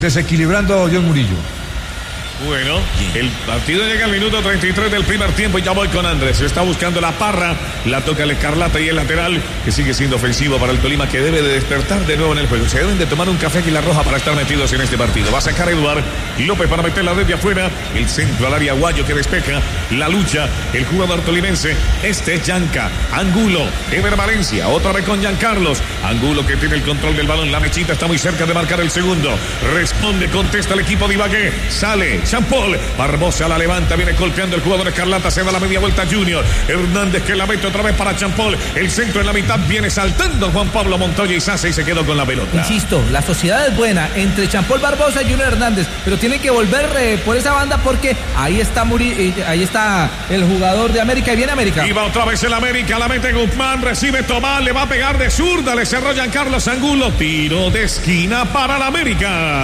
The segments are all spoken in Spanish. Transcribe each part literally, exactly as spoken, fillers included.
Desequilibrando a John Murillo. Bueno, el partido llega al minuto treinta y tres del primer tiempo y ya voy con Andrés. Se está buscando la Parra, la toca el Escarlata y el lateral que sigue siendo ofensivo para el Tolima, que debe de despertar de nuevo en el juego. Se deben de tomar un café aquí la roja para estar metidos en este partido. Va a sacar Eduard López para meterla desde afuera. El centro al área Aguayo que despeja la lucha. El jugador tolimense, este es Yanca. Angulo, Ever Valencia, otra vez con Giancarlos. Angulo que tiene el control del balón. La mechita está muy cerca de marcar el segundo. Responde, contesta el equipo de Ibagué. Sale Jean Paul, Barbosa la levanta, viene golpeando el jugador Escarlata, se da la media vuelta Junior, Hernández que la mete otra vez para Jean Paul, el centro en la mitad, viene saltando Juan Pablo Montoya y Sase y se quedó con la pelota. Insisto, la sociedad es buena entre Jean Paul Barbosa y Junior Hernández, pero tienen que volver eh, por esa banda porque ahí está Muri, eh, ahí está el jugador de América y viene América. Y va otra vez el América, la mete Guzmán, recibe Tomás, le va a pegar de zurda, le cerró Giancarlos Angulo, tiro de esquina para la América.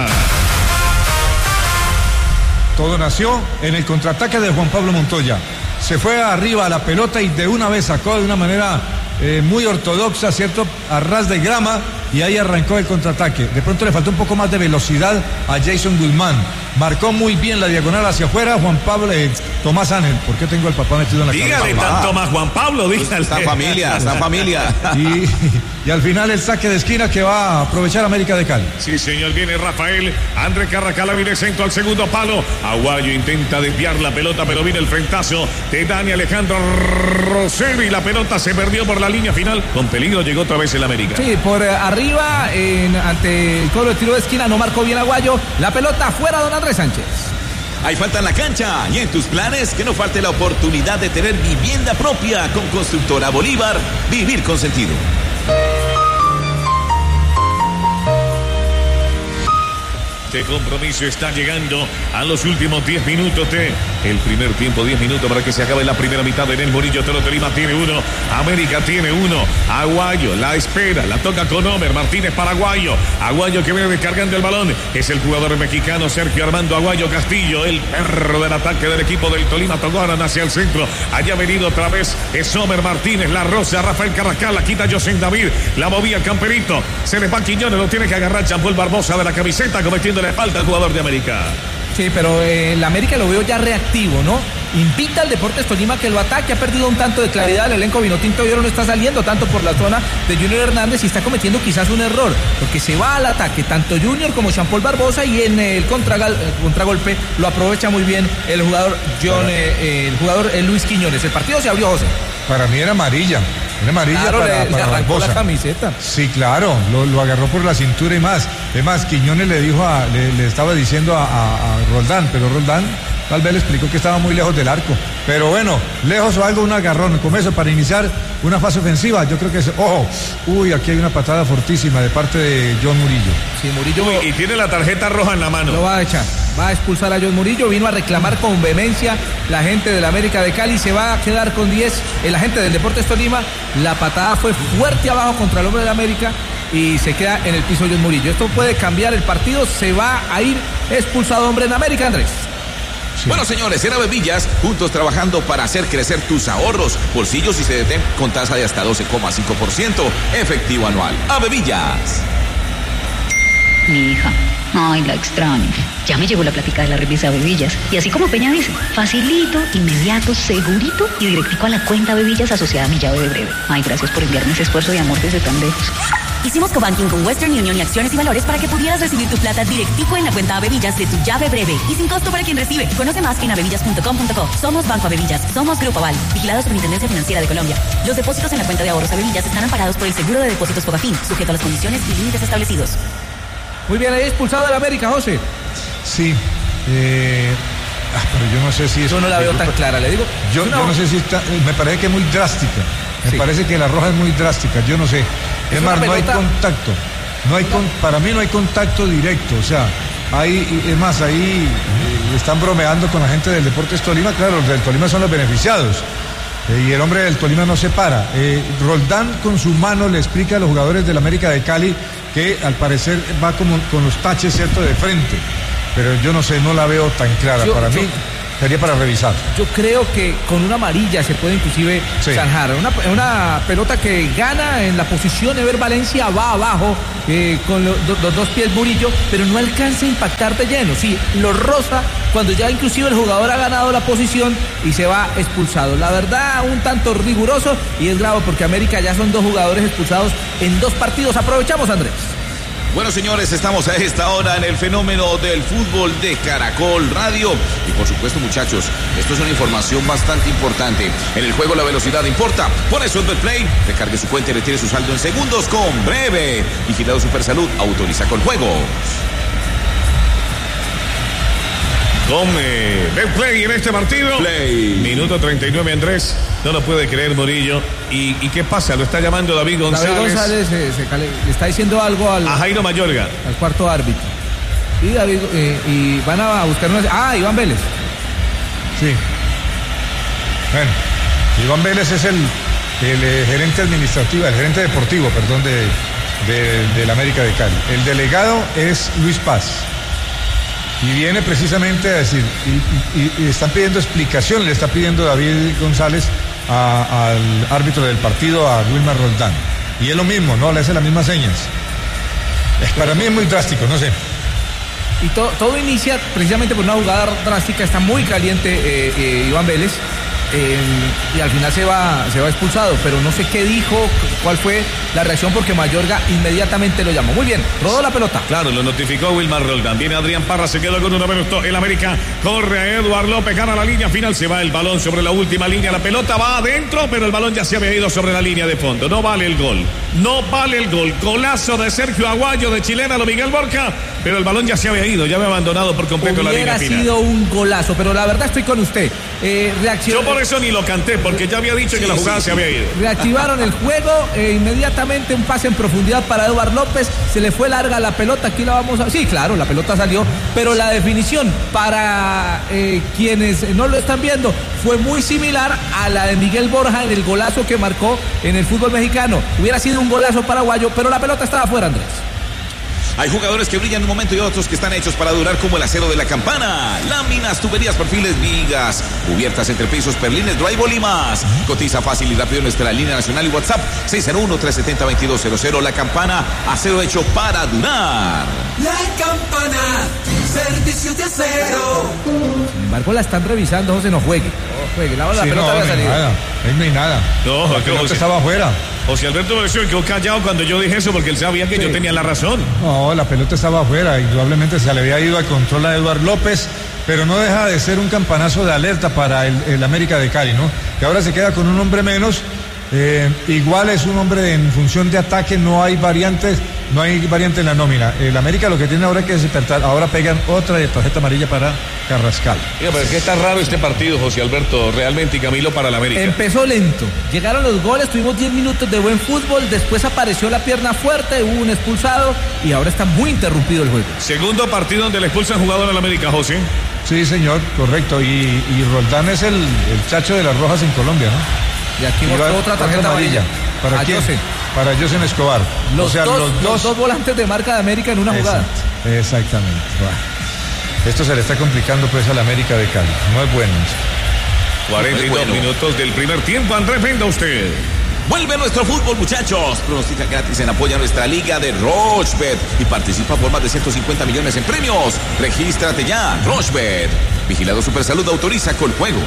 Todo nació en el contraataque de Juan Pablo Montoya. Se fue arriba a la pelota y de una vez sacó de una manera eh, muy ortodoxa, ¿cierto? A ras de grama, y ahí arrancó el contraataque. De pronto le faltó un poco más de velocidad a Jason Guzmán. Marcó muy bien la diagonal hacia afuera Juan Pablo, eh, Tomás Ángel. ¿Por qué tengo al papá metido en la cabeza? Dígale tanto más Juan Pablo, dígale. Está familia, está familia. Y, y al final el saque de esquina que va a aprovechar América de Cali. Sí, señor, viene Rafael. André Carracala viene centro al segundo palo. Aguayo intenta desviar la pelota, pero viene el frentazo de Dani Alejandro Rosero y la pelota se perdió por la línea final. Con peligro llegó otra vez el América. Sí, por eh, arriba, en, ante el cobro de tiro de esquina, no marcó bien Aguayo. La pelota afuera, don Andrés Sánchez. Hay falta en la cancha y en tus planes que no falte la oportunidad de tener vivienda propia con Constructora Bolívar. Vivir con sentido. Este compromiso está llegando a los últimos diez minutos de el primer tiempo, diez minutos para que se acabe la primera mitad. En el Murillo, Toro Tolima tiene uno, América tiene uno, Aguayo la espera, la toca con Homer Martínez para Aguayo, Aguayo que viene descargando el balón, es el jugador mexicano Sergio Armando Aguayo Castillo, el perro del ataque del equipo del Tolima. Tocaron hacia el centro, allá ha venido otra vez, es Homer Martínez, la rosa, Rafael Carrascal, la quita José David, la movía Camperito, se le va Quiñones, lo tiene que agarrar Jean Paul Barbosa de la camiseta, cometiendo le falta al jugador de América. Sí, pero eh, el América lo veo ya reactivo, ¿no? Invita al Deportes Tolima que lo ataque, ha perdido un tanto de claridad, el elenco vinotinto hoy no está saliendo tanto por la zona de Junior Hernández y está cometiendo quizás un error, porque se va al ataque tanto Junior como Jean Paul Barbosa y en el contragal, contragolpe lo aprovecha muy bien el jugador John, eh, el jugador eh, Luis Quiñones. El partido se abrió, José. Para mí era amarilla. Era amarilla claro, para, le, para le Barbosa. La camiseta. Sí, claro, lo, lo agarró por la cintura y más. Es más, Quiñones le dijo a, le, le estaba diciendo a, a, a Roldán, pero Roldán tal vez le explicó que estaba muy lejos del arco. Pero bueno, lejos o algo, un agarrón. Con eso, para iniciar una fase ofensiva, yo creo que es. ¡Ojo! Uy, aquí hay una patada fortísima de parte de John Murillo. Sí, Murillo. Uy, y tiene la tarjeta roja en la mano. Lo va a echar. Va a expulsar a John Murillo. Vino a reclamar con vehemencia la gente de la América de Cali. Se va a quedar con diez. El agente del Deportes Tolima. La patada fue fuerte abajo contra el hombre de la América. Y se queda en el piso John Murillo. Esto puede cambiar el partido. Se va a ir expulsado hombre en América, Andrés. Sí. Bueno, señores, en Avevillas, juntos trabajando para hacer crecer tus ahorros, bolsillos y C D T con tasa de hasta doce coma cinco por ciento efectivo anual. Avevillas. Mi hija, ay, la extraño. Ya me llegó la plática de la remesa Avevillas. Y así como Peña dice, facilito, inmediato, segurito y directico a la cuenta Avevillas asociada a mi llave de breve. Ay, gracias por enviarme ese esfuerzo de amor desde tan lejos. Hicimos cobanking con Western Union y Acciones y Valores para que pudieras recibir tu plata directico en la cuenta Avevillas de tu llave breve y sin costo para quien recibe. Conoce más en avevillas punto com punto co. Somos Banco Avevillas, somos Grupo Aval, vigilado Superintendencia Financiera de Colombia. Los depósitos en la cuenta de ahorros Avevillas están amparados por el Seguro de Depósitos Fogafín, sujeto a las condiciones y límites establecidos. Muy bien, ahí expulsado del América, José. Sí, eh, ah, pero yo no sé si es. Yo no la veo tan clara, le digo. Yo no, yo no sé si está, me parece que es muy drástica. Me sí. parece que la roja es muy drástica, yo no sé. Es, es más, no hay contacto. No hay con, para mí no hay contacto directo, o sea, hay, es más, ahí eh, están bromeando con la gente del Deportes Tolima, claro, los del Tolima son los beneficiados. Eh, y el hombre del Tolima no se para. Eh, Roldán con su mano le explica a los jugadores del América de Cali que al parecer va como con los taches, ¿cierto?, de frente. Pero yo no sé, no la veo tan clara. Yo, Para yo, mí sería para revisar. Yo creo que con una amarilla se puede inclusive sí. zanjar. Una, una pelota que gana en la posición, Ever Valencia va abajo eh, con lo, do, los dos pies Murillo, pero no alcanza a impactar de lleno. Sí, lo roza cuando ya inclusive el jugador ha ganado la posición y se va expulsado. La verdad, un tanto riguroso y es grave porque América ya son dos jugadores expulsados en dos partidos. Aprovechamos, Andrés. Bueno, señores, estamos a esta hora en el fenómeno del fútbol de Caracol Radio. Y por supuesto, muchachos, esto es una información bastante importante. En el juego la velocidad importa. Por eso en Betplay, recargue su cuenta y retire su saldo en segundos con Breve. Vigilado Supersalud, autoriza con juegos. Con eh, Betplay en este partido. Play. Minuto treinta y nueve, Andrés. No lo puede creer Murillo. ¿Y, y qué pasa? Lo está llamando David González. David González eh, se cale, le está diciendo algo al, a Jairo Mayorga, al cuarto árbitro. Y David eh, y van a buscar una... Ah, Iván Vélez. Sí. Bueno, Iván Vélez es el, el eh, gerente administrativo, el gerente deportivo, perdón, de, de, de la América de Cali. El delegado es Luis Paz. Y viene precisamente a decir, y, y, y están pidiendo explicación, le está pidiendo David González a, al árbitro del partido, a Wilmar Roldán. Y es lo mismo, ¿no? Le hace las mismas señas. Es, para mí es muy drástico, no sé. Y to, todo inicia precisamente por una jugada drástica, está muy caliente eh, eh, Iván Vélez. Eh, y al final se va se va expulsado, pero no sé qué dijo, cuál fue la reacción, porque Mayorga inmediatamente lo llamó. Muy bien, rodó la pelota. Claro, lo notificó Wilmar Roldán. Viene Adrián Parra, se quedó con uno menos. El América corre a Eduard López, gana la línea final, se va el balón sobre la última línea, la pelota va adentro, pero el balón ya se había ido sobre la línea de fondo. No vale el gol, no vale el gol. Golazo de Sergio Aguayo, de chilena, lo Miguel Borja, pero el balón ya se había ido, ya había abandonado por completo Hubiera la línea final. Hubiera sido un golazo, pero la verdad estoy con usted. Eh, reaccionó. Yo por eso ni lo canté, porque ya había dicho sí, que la jugada sí, sí. se había ido. Reactivaron el juego, e inmediatamente un pase en profundidad para Eduard López, se le fue larga la pelota, aquí la vamos a... Sí, claro, la pelota salió, pero la definición para eh, quienes no lo están viendo fue muy similar a la de Miguel Borja en el golazo que marcó en el fútbol mexicano. Hubiera sido un golazo paraguayo, pero la pelota estaba fuera, Andrés. Hay jugadores que brillan en un momento y otros que están hechos para durar, como el acero de la campana. Láminas, tuberías, perfiles, vigas, cubiertas, entrepisos, perlines, drywall y más. Cotiza fácil y rápido en nuestra línea nacional y WhatsApp seis cero uno, tres siete cero, dos dos cero cero. La Campana, acero hecho para durar. La Campana, servicios de acero. Sin embargo, la están revisando, José, no juegue. No juegue, la, la sí, pelota no, había salido. Nada, ahí no hay nada. No, la pelota José estaba afuera. José Alberto Versión quedó callado cuando yo dije eso, porque él sabía que sí. yo tenía la razón. No, la pelota estaba afuera, indudablemente se le había ido al control a Eduard López, pero no deja de ser un campanazo de alerta para el, el América de Cali, ¿no? Que ahora se queda con un hombre menos, eh, igual es un hombre en función de ataque, no hay variantes, no hay variante en la nómina. El América lo que tiene ahora es que despertar, ahora pegan otra de tarjeta amarilla para Carrascal. Mira, pero es que está raro este partido, José Alberto, realmente, y Camilo, para el América. Empezó lento, llegaron los goles, tuvimos diez minutos de buen fútbol, después apareció la pierna fuerte, hubo un expulsado y ahora está muy interrumpido el juego. Segundo partido donde le expulsan jugador al América, José. Sí, señor, correcto, y, y Roldán es el, el chacho de las rojas en Colombia, ¿no? Y aquí mostró otra tarjeta amarilla. ¿Para quién? Jose. Para Josen Escobar. Los, o sea, dos, los, dos... los dos volantes de marca de América en una jugada. Exactamente. Bueno. Esto se le está complicando pues al América de Cali. No es bueno esto. cuarenta y dos bueno. minutos del primer tiempo. Andrés, venga usted. Vuelve nuestro fútbol, muchachos. Pronostica gratis en apoyo a nuestra liga de Rochebet y participa por más de ciento cincuenta millones en premios. Regístrate ya, Rochebet. Vigilado Supersalud, autoriza con juegos.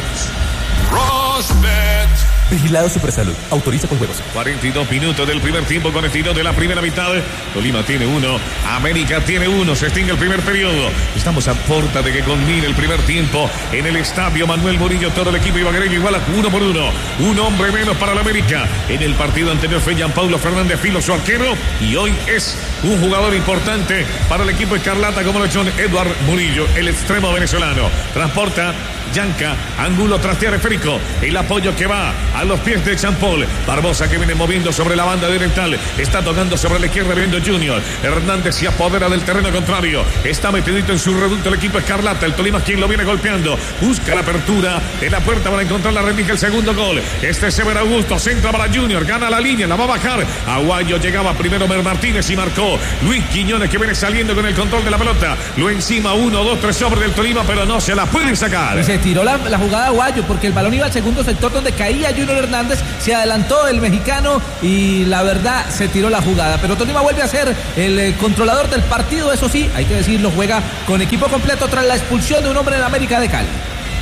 Rochebet. Vigilado Supersalud, autoriza con juegos. cuarenta y dos minutos del primer tiempo con el tiro de la primera mitad. Tolima tiene uno, América tiene uno, se extingue el primer periodo. Estamos a puerta de que culmine el primer tiempo en el estadio Manuel Murillo. Todo el equipo ibaguereño igual a uno por uno. Un hombre menos para la América. En el partido anterior fue Gianpaulo Fernández Filo, su arquero, y hoy es un jugador importante para el equipo escarlata, como lo hecho Eduard Murillo, el extremo venezolano. Transporta Yanca, ángulo trastear esférico, el apoyo que va a los pies de Champol. Barbosa que viene moviendo sobre la banda directal, está tocando sobre la izquierda viendo Junior. Hernández se apodera del terreno contrario, está metidito en su reducto el equipo escarlata. El Tolima quien lo viene golpeando, busca la apertura de la puerta para encontrar la rendija, el segundo gol. Este es Sever Augusto, centra para Junior, gana la línea, la va a bajar. Aguayo llegaba primero Mer Martínez y marcó campo. Luis Quiñones que viene saliendo con el control de la pelota. Lo encima, uno, dos, tres sobre del Tolima, pero no se la pueden sacar. Y se tiró la, la jugada Aguayo porque el balón iba al segundo sector donde caía Junior Hernández. Se adelantó el mexicano y la verdad se tiró la jugada. Pero Tolima vuelve a ser el eh, controlador del partido. Eso sí, hay que decirlo, juega con equipo completo tras la expulsión de un hombre en la América de Cali.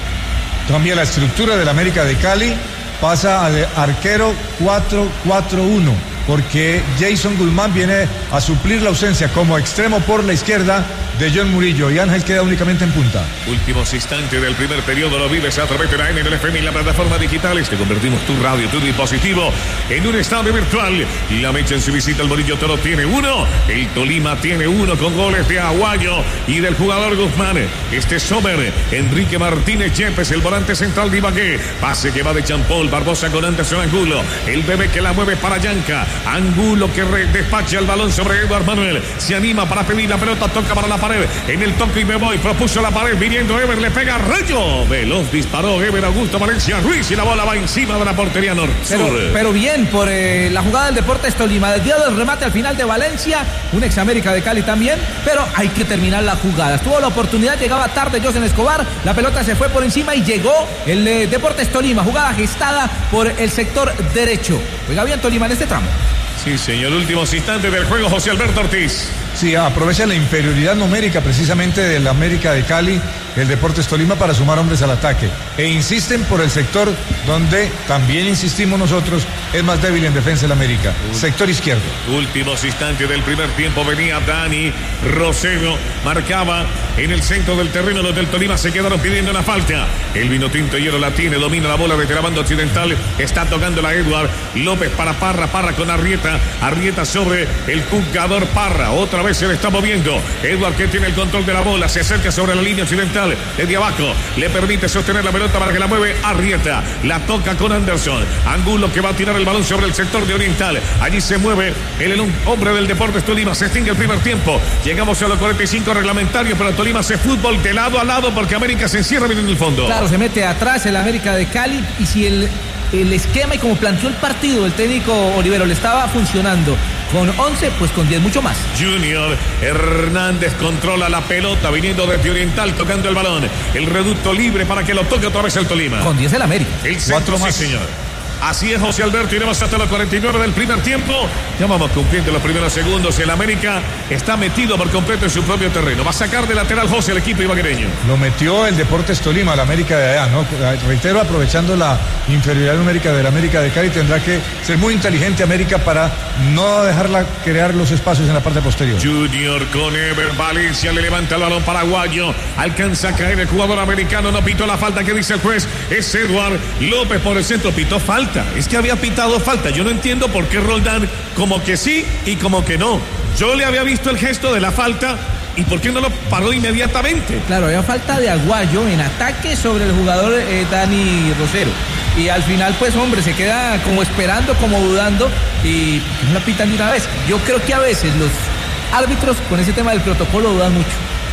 Cambia la estructura del América de Cali, pasa al arquero cuatro cuatro uno, porque Jason Guzmán viene a suplir la ausencia como extremo por la izquierda de John Murillo, y Ángel queda únicamente en punta. Últimos instantes del primer periodo lo vives a través de la N L F M y la plataforma digitales. Te convertimos tu radio, tu dispositivo en un estadio virtual. Y la mecha en su visita al Murillo Toro tiene uno. El Tolima tiene uno con goles de Aguayo y del jugador Guzmán. Este Sommer, Enrique Martínez Yepes, el volante central de Ibagué. Pase que va de Champol, Barbosa con Anderson Angulo. El bebé que la mueve para Yanca. Angulo que despacha el balón sobre Eduardo Manuel. Se anima para pedir la pelota, toca para la pared. En el toque y me voy, propuso la pared, viniendo Ever, le pega Rayo. Veloz disparó Ever Augusto Valencia Ruiz y la bola va encima de la portería norte. Pero, pero bien por eh, la jugada del Deportes Tolima. Desde el remate al final de Valencia, un ex América de Cali también, pero hay que terminar la jugada. Tuvo la oportunidad, llegaba tarde José Escobar, la pelota se fue por encima y llegó el eh, Deportes Tolima, jugada gestada por el sector derecho. Juega bien Tolima en este tramo. Sí, señor, últimos instantes del juego, José Alberto Ortiz. Sí, aprovecha la inferioridad numérica precisamente del América de Cali, el Deportes Tolima, para sumar hombres al ataque. E insisten por el sector donde también insistimos nosotros, es más débil en defensa el América. Uy. Sector izquierdo. Últimos instantes del primer tiempo, venía Dani Rosero, marcaba en el centro del terreno. Los del Tolima se quedaron pidiendo una falta. El Vinotinto Hierro la tiene, domina la bola desde la banda occidental. Está tocando la Edward López para Parra, Parra con Arrieta. Arrieta sobre el jugador Parra. Otra vez se le está moviendo. Edward que tiene el control de la bola. Se acerca sobre la línea occidental. Desde abajo le permite sostener la pelota para que la mueve Arrieta. La toca con Anderson. Angulo que va a tirar el balón sobre el sector de Oriental. Allí se mueve el, el hombre del Deportes Tolima. Se extingue el primer tiempo. Llegamos a los cuarenta y cinco reglamentarios, pero Tolima hace fútbol de lado a lado porque América se encierra bien en el fondo. Claro, se mete atrás el América de Cali, y si el el esquema y como planteó el partido el técnico Olivero le estaba funcionando con once, pues con diez mucho más. Junior Hernández controla la pelota viniendo desde Oriental, tocando el balón, el reducto libre para que lo toque otra vez el Tolima. Con diez el América. El centro, sí, señor. Así es, José Alberto, iremos hasta los cuarenta y nueve del primer tiempo. Ya vamos cumpliendo los primeros segundos. El América está metido por completo en su propio terreno. Va a sacar de lateral José el equipo ibaguereño. Lo metió el Deportes Tolima, el América de allá, ¿no? Reitero, aprovechando la inferioridad numérica del América de Cali, tendrá que ser muy inteligente América para no dejarla crear los espacios en la parte posterior. Junior con Ever, Valencia le levanta el balón paraguayo. Alcanza a caer el jugador americano, no pitó la falta que dice el juez. Es Eduard López por el centro, pitó falta. Es que había pitado falta. Yo no entiendo por qué Roldán como que sí y como que no. Yo le había visto el gesto de la falta y por qué no lo paró inmediatamente. Claro, había falta de Aguayo en ataque sobre el jugador eh, Dani Rosero. Y al final, pues hombre, se queda como esperando, como dudando y no la pitan de una vez. Yo creo que a veces los árbitros con ese tema del protocolo dudan mucho.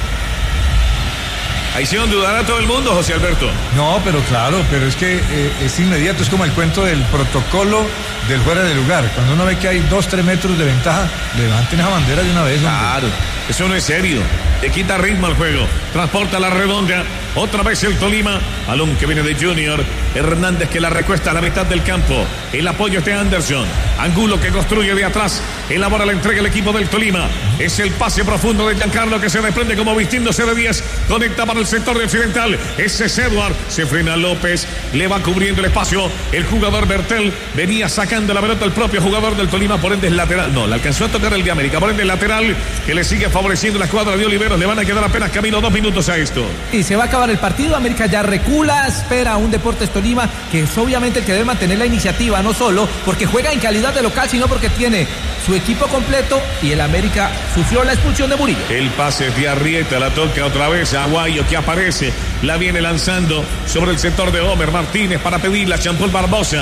Ahí sí donde dudará todo el mundo, José Alberto. No, pero claro, pero es que eh, es inmediato, es como el cuento del protocolo del fuera de lugar. Cuando uno ve que hay dos, tres metros de ventaja, levanten esa bandera de una vez, hombre. Claro, eso no es serio. Le quita ritmo al juego. Transporta la redonda. Otra vez el Tolima. Balón que viene de Junior Hernández que la recuesta a la mitad del campo. El apoyo es de Anderson. Angulo que construye de atrás. Elabora la entrega el equipo del Tolima. Es el pase profundo de Giancarlo que se desprende como vistiéndose de diez. Conecta para el sector de occidental. Ese es Edward. Se frena López. Le va cubriendo el espacio. El jugador Bertel venía sacando la pelota el propio jugador del Tolima. Por ende es lateral. No, le alcanzó a tocar el de América. Por ende el lateral que le sigue favoreciendo la escuadra de Oliveros. Le van a quedar apenas camino dos minutos a esto. Y se va a acabar el partido. América ya recula. Espera a un Deportes Tolima que es obviamente el que debe mantener la iniciativa. No solo porque juega en calidad de local, sino porque tiene su equipo completo y el América sufrió la expulsión de Murillo. El pase de Arrieta, la toca otra vez a Aguayo que aparece, la viene lanzando sobre el sector de Homer Martínez para pedirla a Champol Barbosa.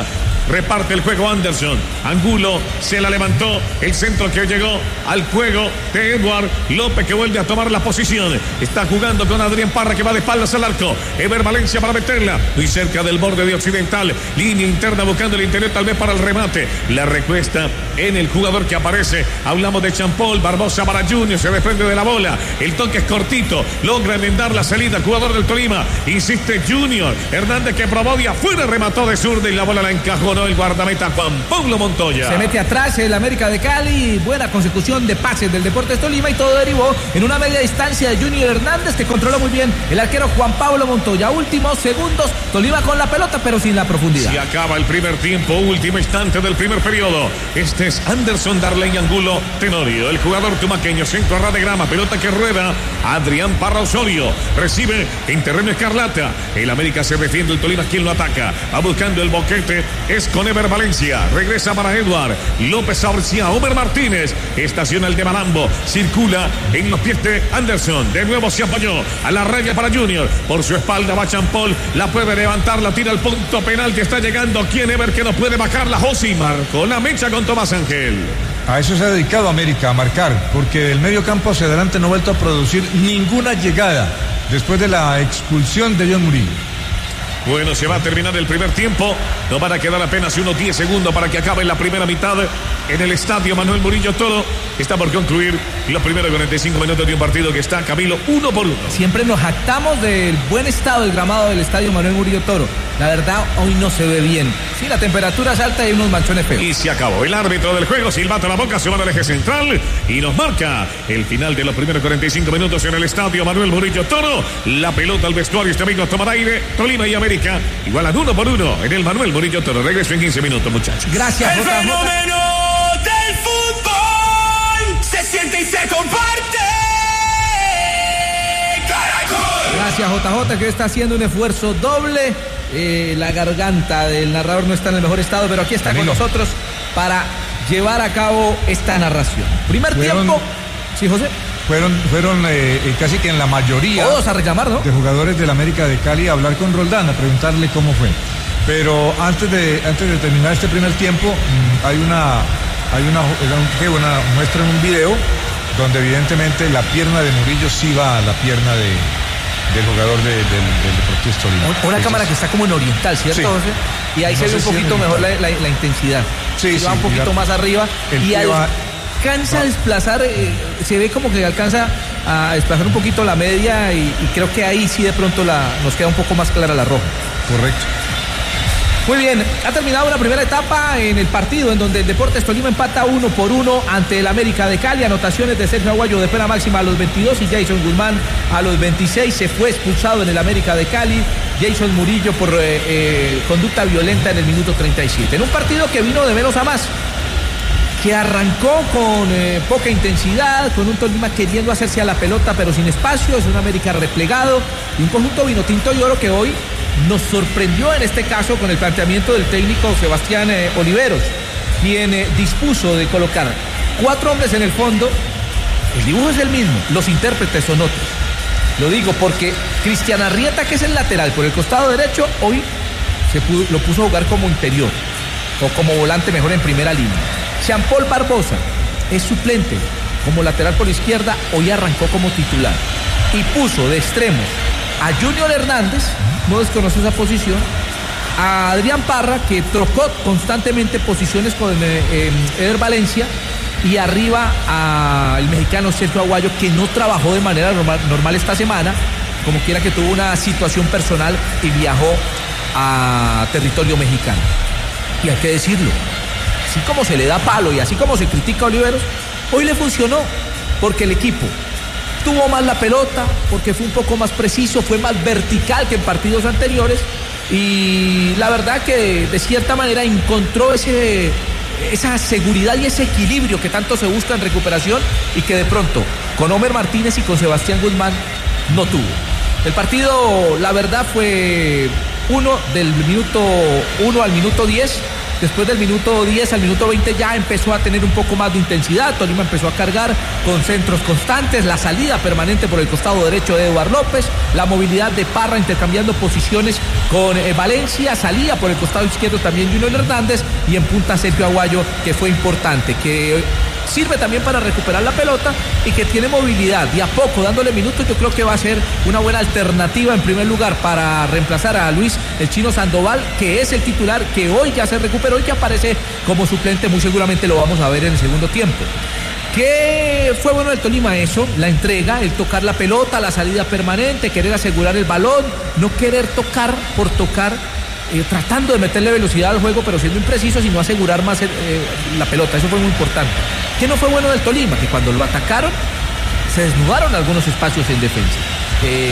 reparte el juego Anderson. Angulo se la levantó, el centro que llegó al juego de Edward López, que vuelve a tomar la posición. Está jugando con Adrián Parra, que va de espaldas al arco. Ever Valencia para meterla, muy cerca del borde de Occidental, línea interna buscando el interior tal vez para el remate. La recuesta en el jugador que aparece. Hablamos de Champol, Barbosa para Junior, se desprende de la bola, el toque es cortito, logra enmendar la salida el jugador del Tolima, insiste Junior Hernández, que probó de afuera, remató de zurda y la bola la encajonó el guardameta Juan Pablo Montoya. Se mete atrás el América de Cali, buena consecución de pases del Deportes Tolima y todo derivó en una media distancia de Junior Hernández, que controló muy bien el arquero Juan Pablo Montoya. Últimos segundos, Tolima con la pelota pero sin la profundidad. Se acaba el primer tiempo, último instante del primer periodo. Este es Anderson Darley Angulo Tenorio, el jugador tumaqueño, centro a ras de grama, pelota que rueda. Adrián Parra Osorio recibe en terreno escarlata. El América se defiende, el Tolima quien lo ataca. Va buscando el boquete, es con Ever Valencia. Regresa para Edward López Saurcia. Homer Martínez estaciona el de Malambo. Circula en los pies de Anderson. De nuevo se apoyó a la raya para Junior. Por su espalda va Champol. La puede levantar, la tira al punto penal que está llegando. Quien Ever que no puede bajar la Josi. Marcó la mecha con Tomás Ángel. A eso se ha dedicado América, a marcar, porque del medio campo hacia adelante no ha vuelto a producir ninguna llegada después de la expulsión de John Murillo. Bueno, se va a terminar el primer tiempo. No van a quedar apenas unos diez segundos para que acabe la primera mitad en el estadio Manuel Murillo Toro. Está por concluir los primeros cuarenta y cinco minutos de un partido que está, Camilo, uno por uno. Siempre nos jactamos del buen estado del gramado del estadio Manuel Murillo Toro. La verdad, hoy no se ve bien. Sí, la temperatura es alta y unos manchones feos. Y se acabó. El árbitro del juego, silbato a la boca, se va al eje central y nos marca el final de los primeros cuarenta y cinco minutos en el estadio Manuel Murillo Toro. La pelota al vestuario, este amigo toma aire. Tolima y América igualan uno por uno en el Manuel Murillo Toro. Regreso en quince minutos, muchachos. Gracias, El J J. fenómeno del fútbol se siente y se comparte. Caracol. Gracias, J J, que está haciendo un esfuerzo doble. Eh, la garganta del narrador no está en el mejor estado, pero aquí está Camilo con nosotros para llevar a cabo esta narración. Primer Fueron... tiempo. Sí, José. Fueron, fueron eh, casi que en la mayoría todos a reclamar, ¿no?, de jugadores del América de Cali a hablar con Roldán, a preguntarle cómo fue. Pero antes de, antes de terminar este primer tiempo, mmm, hay una, hay una, una, una muestra en un video donde evidentemente la pierna de Murillo sí va a la pierna de, del jugador de, del, del Deportes Tolima. Una Entonces, cámara que está como en oriental, ¿cierto, sí, José? Y ahí no se ve un poquito mejor la, la, la intensidad. Sí, sí, va un poquito más arriba y al... va... alcanza a desplazar, eh, se ve como que alcanza a desplazar un poquito la media y, y creo que ahí sí de pronto la, nos queda un poco más clara la roja. Correcto. Muy bien, ha terminado la primera etapa en el partido en donde el Deportes Tolima empata uno por uno ante el América de Cali. Anotaciones de Sergio Aguayo de pena máxima a los veintidós y Jason Guzmán a los veintiséis. Se fue expulsado en el América de Cali Jason Murillo por eh, eh, conducta violenta en el minuto treinta y siete. En un partido que vino de menos a más, que arrancó con eh, poca intensidad, con un Tolima queriendo hacerse a la pelota pero sin espacio. Es un América replegado y un conjunto vinotinto y oro que hoy nos sorprendió en este caso con el planteamiento del técnico Sebastián eh, Oliveros, quien eh, dispuso de colocar cuatro hombres en el fondo. El dibujo es el mismo, los intérpretes son otros. Lo digo porque Cristian Arrieta, que es el lateral por el costado derecho, hoy se pudo, lo puso a jugar como interior o como volante mejor en primera línea. Jean-Paul Barbosa es suplente como lateral por izquierda, hoy arrancó como titular y puso de extremos a Junior Hernández, no desconoce esa posición, a Adrián Parra, que trocó constantemente posiciones con eh, eh, Ever Valencia, y arriba al mexicano Sergio Aguayo, que no trabajó de manera normal, normal esta semana, como quiera que tuvo una situación personal y viajó a territorio mexicano. Y hay que decirlo, así como se le da palo y así como se critica a Oliveros, hoy le funcionó, porque el equipo tuvo más la pelota, porque fue un poco más preciso, fue más vertical que en partidos anteriores, y la verdad que de cierta manera encontró ese, esa seguridad y ese equilibrio que tanto se busca en recuperación y que de pronto con Homer Martínez y con Sebastián Guzmán no tuvo. El partido, la verdad, fue uno del minuto uno al minuto diez, después del minuto diez al minuto veinte ya empezó a tener un poco más de intensidad. Tolima empezó a cargar con centros constantes, la salida permanente por el costado derecho de Eduard López, la movilidad de Parra intercambiando posiciones con eh, Valencia, salía por el costado izquierdo también Junior Hernández y en punta Sergio Aguayo, que fue importante, que sirve también para recuperar la pelota y que tiene movilidad y a poco dándole minutos. Yo creo que va a ser una buena alternativa en primer lugar para reemplazar a Luis el Chino Sandoval, que es el titular, que hoy ya se recuperó y que aparece como suplente. Muy seguramente lo vamos a ver en el segundo tiempo. ¿Qué fue bueno del Tolima? Eso, la entrega, el tocar la pelota, la salida permanente, querer asegurar el balón, no querer tocar por tocar, eh, tratando de meterle velocidad al juego, pero siendo imprecisos y no asegurar más el, eh, la pelota. Eso fue muy importante. ¿Qué no fue bueno del Tolima? Que cuando lo atacaron, se desnudaron algunos espacios en defensa. Eh,